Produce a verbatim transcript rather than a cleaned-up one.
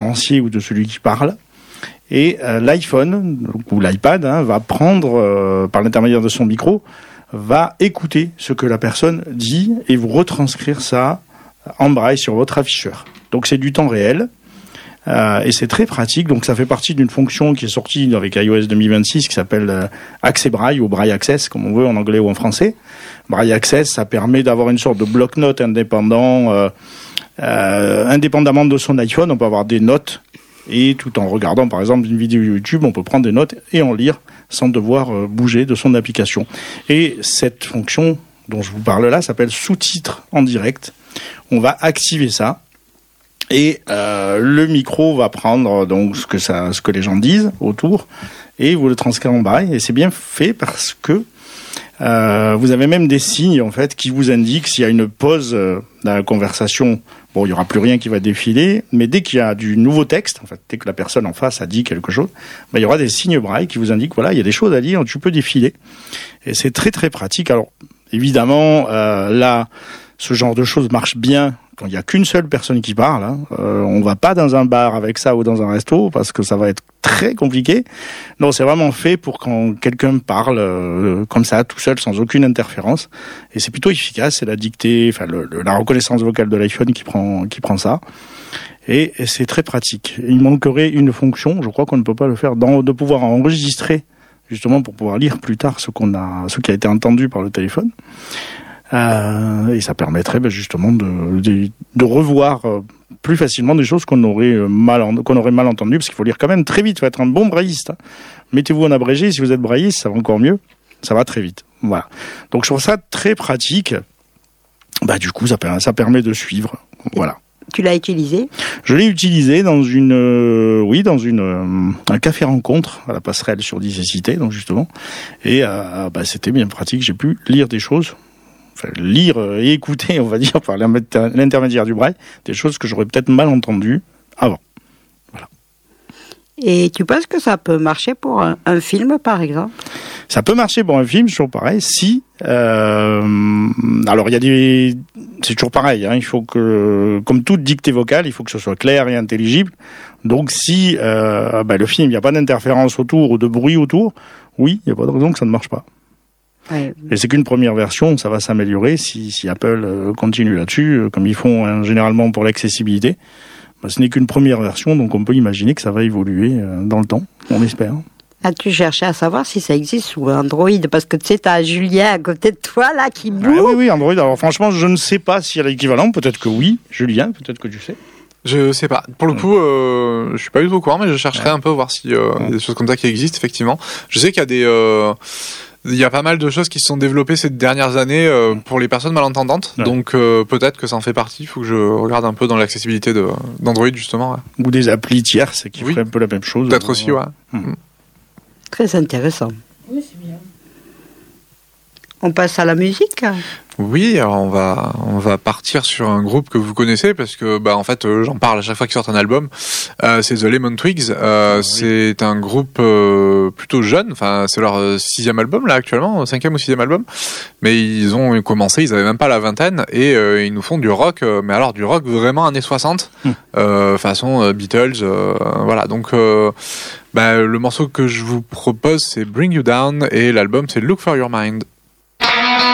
conférencier ou de celui qui parle. Et euh, l'iPhone ou l'iPad hein, va prendre, euh, par l'intermédiaire de son micro, va écouter ce que la personne dit et vous retranscrire ça en braille sur votre afficheur. Donc c'est du temps réel. Euh, et c'est très pratique, donc ça fait partie d'une fonction qui est sortie avec iOS deux mille vingt-six qui s'appelle euh, Access Braille ou Braille Access, comme on veut en anglais ou en français. Braille Access, ça permet d'avoir une sorte de bloc-notes indépendant, euh, euh, indépendamment de son iPhone. On peut avoir des notes et tout en regardant par exemple une vidéo YouTube, on peut prendre des notes et en lire sans devoir euh, bouger de son application. Et cette fonction dont je vous parle là s'appelle sous-titres en direct. On va activer ça. Et euh, le micro va prendre donc ce que ça, ce que les gens disent autour, et vous le transcrivez en braille. Et c'est bien fait parce que euh, vous avez même des signes en fait qui vous indiquent s'il y a une pause euh, dans la conversation. Bon, il y aura plus rien qui va défiler, mais dès qu'il y a du nouveau texte, en fait, dès que la personne en face a dit quelque chose, ben, il y aura des signes braille qui vous indiquent voilà, il y a des choses à dire, tu peux défiler. Et c'est très très pratique. Alors évidemment, euh, là, ce genre de choses marche bien quand il n'y a qu'une seule personne qui parle. Hein. Euh, on va pas dans un bar avec ça ou dans un resto parce que ça va être très compliqué. Non, c'est vraiment fait pour quand quelqu'un parle euh, comme ça, tout seul, sans aucune interférence. Et c'est plutôt efficace. C'est la dictée, enfin le, le, la reconnaissance vocale de l'iPhone qui prend qui prend ça. Et, et c'est très pratique. Il manquerait une fonction, je crois qu'on ne peut pas le faire, dans, de pouvoir enregistrer justement pour pouvoir lire plus tard ce qu'on a, ce qui a été entendu par le téléphone. Euh, et ça permettrait ben, justement de, de, de revoir euh, plus facilement des choses qu'on aurait mal qu'on aurait mal entendues, parce qu'il faut lire quand même très vite, il faut être un bon brailliste. Hein. Mettez-vous en abrégé, si vous êtes brailliste, ça va encore mieux, ça va très vite. Voilà. Donc je trouve ça très pratique. Bah du coup ça, ça permet de suivre. Voilà. Tu l'as utilisé ? Je l'ai utilisé dans une, euh, oui, dans une euh, un café rencontre à la passerelle sur dix et Cité, donc justement, et euh, bah, c'était bien pratique. J'ai pu lire des choses. Enfin, lire et écouter, on va dire, par l'intermédiaire du braille, des choses que j'aurais peut-être mal entendues avant. Voilà. Et tu penses que ça peut marcher pour un, un film, par exemple ? Ça peut marcher pour un film, c'est toujours pareil, si... Euh, alors, il y a des... C'est toujours pareil, hein, il faut que... Comme toute dictée vocale, il faut que ce soit clair et intelligible. Donc, si euh, bah, le film, il n'y a pas d'interférence autour ou de bruit autour, oui, il n'y a pas de raison que ça ne marche pas. Ouais. Et c'est qu'une première version, ça va s'améliorer si, si Apple euh, continue là-dessus, euh, comme ils font hein, généralement pour l'accessibilité. Bah, ce n'est qu'une première version, donc on peut imaginer que ça va évoluer euh, dans le temps, on espère. As-tu cherché à savoir si ça existe sous Android ? Parce que tu sais, t'as Julien à côté de toi, là, qui boue. Ah, oui, oui, Android. Alors franchement, je ne sais pas s'il y a l'équivalent. Peut-être que oui. Julien, peut-être que tu sais. Je sais pas. Pour le coup, euh, je suis pas du tout au courant, mais je chercherai ouais. un peu voir si euh, ouais. y a des choses comme ça qui existent, effectivement. Je sais qu'il y a des... Euh, il y a pas mal de choses qui se sont développées ces dernières années euh, pour les personnes malentendantes, ouais. donc euh, peut-être que ça en fait partie. Il faut que je regarde un peu dans l'accessibilité de, d'Android, justement. Ouais. Ou des applis tierces qui oui. feraient un peu la même chose. Peut-être aussi, ouais. Hum. Très intéressant. Oui, c'est bien. On passe à la musique ? Oui, alors on va on va partir sur un groupe que vous connaissez parce que bah en fait euh, j'en parle à chaque fois qu'ils sortent un album. Euh, c'est The Lemon Twigs. Euh, oui. C'est un groupe euh, plutôt jeune. Enfin c'est leur euh, sixième album là actuellement, cinquième ou sixième album. Mais ils ont commencé, ils avaient même pas la vingtaine et euh, ils nous font du rock. Euh, mais alors du rock vraiment années soixante, mm. euh, façon euh, Beatles. Euh, voilà donc. Euh, bah, le morceau que je vous propose c'est Bring You Down et l'album c'est Look For Your Mind.